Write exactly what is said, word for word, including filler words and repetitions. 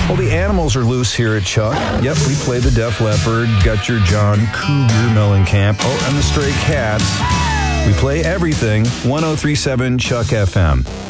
Well, the animals are loose here at Chuck. Yep, we play the Def Leppard, Got Your John, Cougar, Mellencamp, oh, and the Stray Cats. We play everything. one oh three point seven Chuck F M.